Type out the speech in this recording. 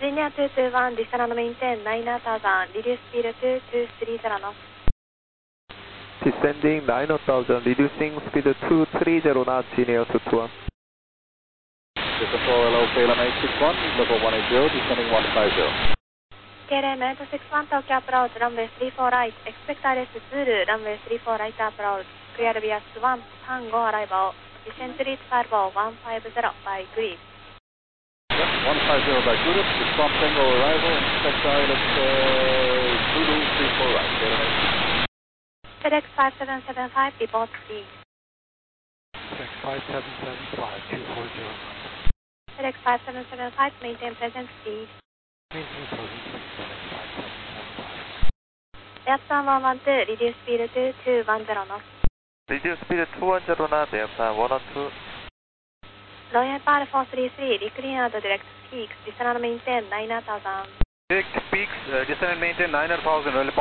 Linear 221, descend maintain 9000, reduce speed to 230 knots. Descending 9000, reducing speed to 230 knots, linear 221. Control hello, KLM 861, level 180, descending 150. KLM 861, Tokyo approach, runway 34 right, expect ILS Zulu, runway 34 right approach, clear via Swan, Tango arrival, descent to reach 50150 by grid. 150 by Judith, the Swan Tango arrival, expect ILS Zulu 34 right, KLM 861. FedEx 5775, report speed. FedEx 5775, 240. FedEx 5775, maintain present speed. Maintain present speed, FedEx 5775. Airplan 112, reduce speed to 210 knots. Reduce speed to 210 knots, airplan 112. Royal Power 433, reclean out direct peaks, descend and maintain 9000. Direct peaks, descend and maintain 9000,